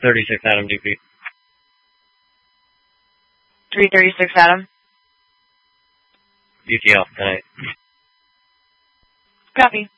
36 Adam DP. 336 Adam. UTL tonight. Copy.